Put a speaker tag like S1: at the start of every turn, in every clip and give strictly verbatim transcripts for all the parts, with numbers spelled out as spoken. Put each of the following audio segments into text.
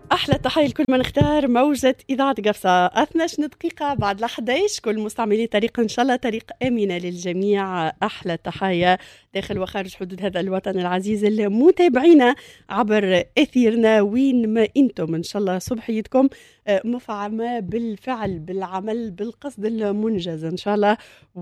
S1: أحلى تحية لكل من اختار موجة إذاعة قفصة. اثنا عشر دقيقة بعد الحديش، كل مستعملي طريق إن شاء الله طريق آمنة للجميع. أحلى تحية داخل وخارج حدود هذا الوطن العزيز المتابعين عبر أثيرنا وين ما أنتم. إن شاء الله صبحيتكم مفعمة بالفعل بالعمل بالقصد المنجز إن شاء الله،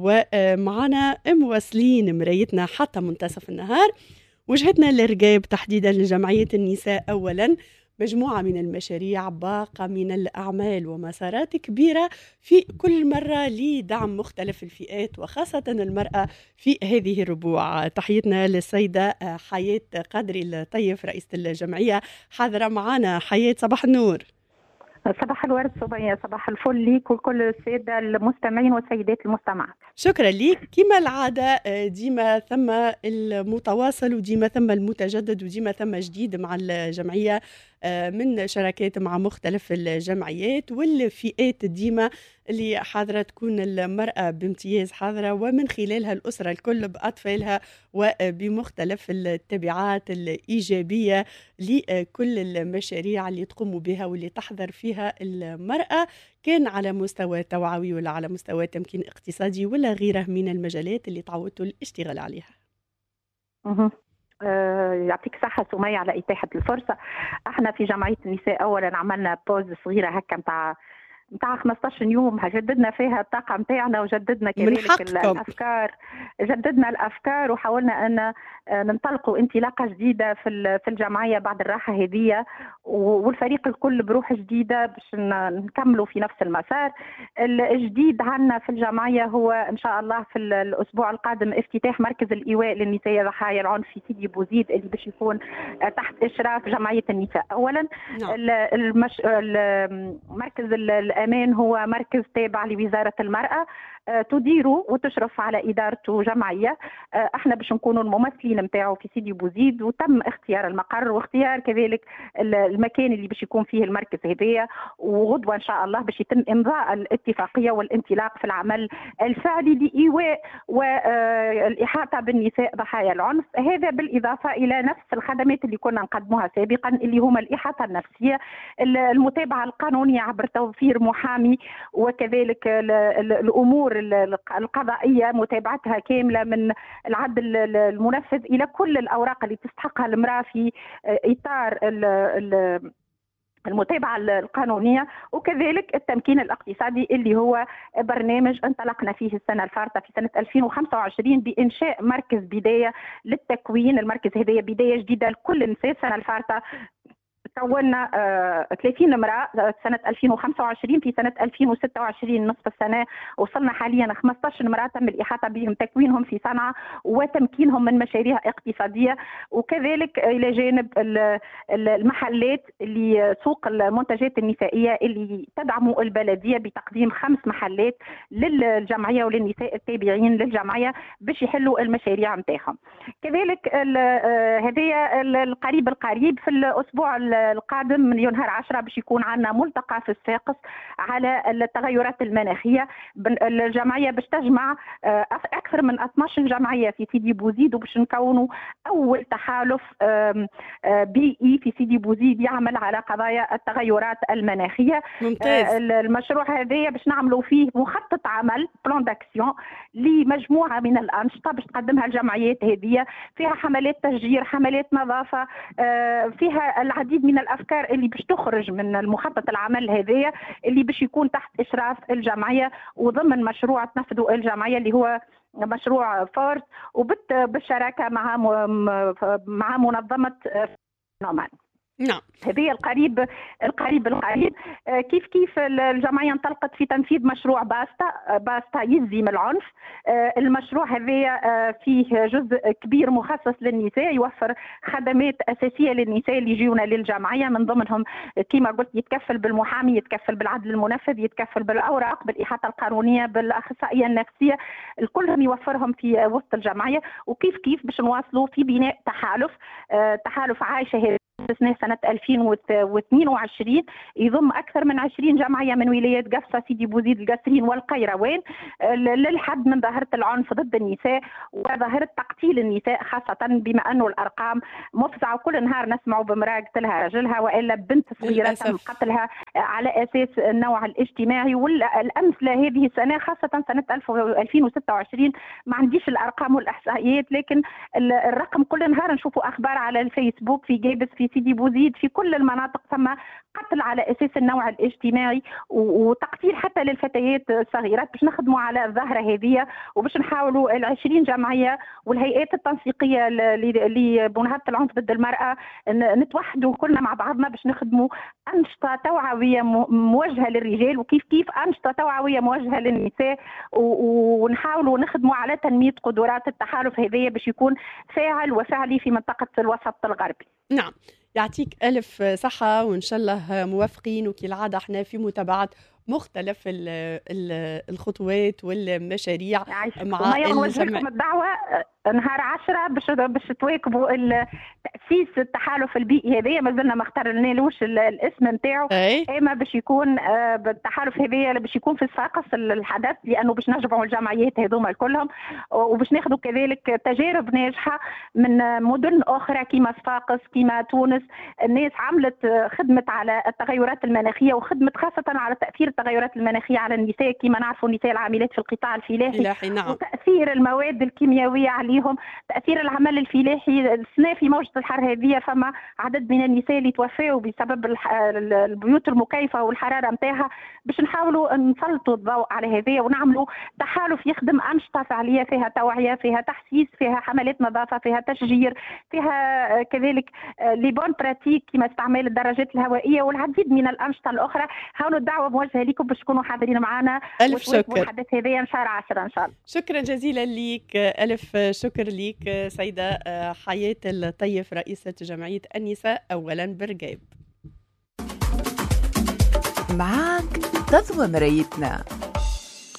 S1: ومعنا مواصلين مرايتنا حتى منتصف النهار. وجهتنا للرقاب تحديدا لجمعية النساء أولا، مجموعة من المشاريع، باقة من الأعمال ومسارات كبيرة في كل مرة لدعم مختلف الفئات وخاصة المرأة في هذه الربوع. تحيتنا للسيدة حياة قادري الطيف رئيسة الجمعية حاضرة معنا. حياة صباح النور.
S2: صباح الورد صبية، صباح الفل ليك وكل السادة المستمعين والسيدات المستمعات.
S1: شكرا ليك. كما العادة ديما ثم المتواصل وديما ثم المتجدد وديما ثم جديد مع الجمعية من شراكات مع مختلف الجمعيات والفئات ديما اللي حاضرة، تكون المرأة بامتياز حاضرة، ومن خلالها الأسرة الكل بأطفالها وبمختلف التبعات الإيجابية لكل المشاريع اللي تقوم بها واللي تحضر فيها المرأة، كان على مستوى توعوي ولا على مستوى تمكين اقتصادي ولا غيره من المجالات اللي تعودتوا الاشتغال عليها.
S2: أه. أه يعطيك صحة سمية على إتاحة الفرصة. احنا في جمعية النساء أولا عملنا بوز صغيرة هكا متاع متاع خمسطاش يوم، جددنا فيها الطاقة متاعنا وجددنا كذلك الأفكار، جددنا الأفكار وحاولنا أن ننطلقوا انطلاقة جديدة في في الجمعية بعد الراحة هذه، والفريق الكل بروح جديدة باش نكملوا في نفس المسار. الجديد عنا في الجمعية هو إن شاء الله في الأسبوع القادم افتتاح مركز الإيواء للنساء ضحايا العنف في سيدي بوزيد، اللي باش يكون تحت إشراف جمعية النساء. أولا المش... المركز الأمان هو مركز تابع لوزارة المرأة، تديره وتشرف على إدارته جمعية. احنا باش نكونوا الممثلين نتاعو في سيدي بوزيد، وتم اختيار المقر واختيار كذلك المكان اللي باش يكون فيه المركز هذايا، وغدوة ان شاء الله باش يتم امضاء الاتفاقية والانطلاق في العمل الفعلي لإيواء والإحاطة بالنساء ضحايا العنف. هذا بالإضافة إلى نفس الخدمات اللي كنا نقدموها سابقا، اللي هما الإحاطة النفسية، المتابعة القانونية عبر توفير محامي، وكذلك الأمور القضائية متابعتها كاملة من العدل المنفذ إلى كل الأوراق اللي تستحقها المرأة في إطار المتابعة القانونية، وكذلك التمكين الاقتصادي اللي هو برنامج انطلقنا فيه السنة الفارطة في سنة ألفين وخمسة وعشرين بإنشاء مركز بداية للتكوين. المركز هذه بداية جديدة لكل النساء. السنة الفارطة كونا آه ثلاثين امرأة سنة ألفين وخمسة وعشرين، في سنة ألفين وستة وعشرين نصف السنة وصلنا حاليا خمسطاش امرأة تم الإحاطة بهم تكوينهم في صنعاء وتمكينهم من مشاريع اقتصادية، وكذلك إلى جانب المحلات اللي سوق المنتجات النسائية اللي تدعم البلدية بتقديم خمس محلات للجمعية وللنساء التابعين للجمعية باش يحلوا المشاريع متاعهم. كذلك هذه القريب القريب في الأسبوع القادم من ينهار عشرة باش يكون عندنا ملتقى في الساقس على التغيرات المناخية. الجمعية باش تجمع أكثر من اثناش جمعية في سيدي بوزيد، وباش نكونوا أول تحالف بيئي في سيدي بوزيد يعمل على قضايا التغيرات المناخية.
S1: ممتاز.
S2: المشروع هذا باش نعملوا فيه مخطط عمل بلان داكسيون لمجموعة من الأنشطة باش تقدمها الجمعيات هذه، فيها حملات تشجير، حملات نظافة، فيها العديد من الأفكار اللي باش تخرج من المخطط العمل هذايا اللي باش يكون تحت إشراف الجمعية وضمن مشروع تنفذه الجمعية اللي هو مشروع فورس، وبالشراكة مع مع منظمة نومان.
S1: نعم.
S2: هذه القريب القريب القريب كيف كيف الجمعية انطلقت في تنفيذ مشروع باستا باستا يزيم العنف. المشروع هذا فيه جزء كبير مخصص للنساء، يوفر خدمات أساسية للنساء اللي يجيونا للجمعية، من ضمنهم كما قلت يتكفل بالمحامي، يتكفل بالعدل المنفذ، يتكفل بالأوراق، بالإحاطة القانونية، بالأخصائية النفسية، الكلهم يوفرهم في وسط الجمعية. وكيف كيف باش نواصلوا في بناء تحالف تحالف عايشة باستثناء سنة ألفين واثنين وعشرين يضم أكثر من عشرين جمعية من ولايات قفصة، سيدي بوزيد، القصرين والقيروان للحد من ظاهرة العنف ضد النساء وظاهرة تقتيل النساء، خاصة بما أنه الأرقام مفزعة وكل نهار نسمع بمرأة قتلها رجلها وإلا بنت صغيرة تم قتلها على أساس النوع الاجتماعي. والأمثلة هذه السنة خاصة سنة ألفين وستة وعشرين ما عنديش الأرقام والإحصائيات، لكن الرقم كل نهار نشوفوا أخبار على الفيسبوك في جيبس، في سيدي بوزيد، في كل المناطق ثم قتل على أساس النوع الاجتماعي وتقتيل حتى للفتيات الصغيرات. باش نخدموا على الظاهرة هذه وباش نحاولوا العشرين جمعية والهيئات التنسيقية لمناهضة العنف ضد المرأة نتوحدوا كلنا مع بعضنا باش نخدموا أنشطة توعوية موجهة للرجال وكيف كيف أنشطة توعوية موجهة للنساء، ونحاولوا نخدموا على تنمية قدرات التحالف هذه باش يكون فاعل وفعلي في منطقة الوسط الغربي.
S1: نعم، يعطيك ألف صحة وإن شاء الله موافقين، وكالعادة احنا في متابعة مختلف الخطوات والمشاريع
S2: مع نوجه لكم الدعوة نهار عشرة باش باش تواكبوا تأسيس التحالف البيئي هذايا، مازلنا ما اخترنالوش الاسم نتاعو، اما باش يكون بالتحالف هذايا باش يكون في صفاقس الحدث، لانه باش نجمعوا الجمعيات هذوما كلهم وباش ناخذوا كذلك تجارب ناجحه من مدن اخرى كما صفاقس كما تونس. الناس عملت خدمت على التغيرات المناخيه وخدمت خاصه على تاثير التغيرات المناخيه على النساء كما نعرفوا النساء العاملات في القطاع الفلاحي،
S1: نعم.
S2: وتاثير المواد الكيميائيه عليهم، تاثير العمل الفلاحي. السنه في موجه الحر هذه فما عدد من النساء اللي توفوا بسبب البيوت المكيفه والحراره نتاعها. باش نحاولوا نسلطوا الضوء على هذه ونعملوا تحالف يخدم انشطه فعاليه فيها توعيه، فيها تحسيس، فيها حملات نظافه، فيها تشجير، فيها كذلك لي بون براتيك كما استعمال الدراجات الهوائيه والعديد من الانشطه الاخرى. حاولوا الدعوه موجهه لكم باش تكونوا حاضرين معنا.
S1: الف شكر.
S2: الحدث هذا شهر عشرة ان شاء الله.
S1: شكرا جزيلا ليك، الف شكر ليك سيده حياة الطيف رئيسه جمعيه النساء اولا برقيب.
S3: معاك تضوى مرايتنا.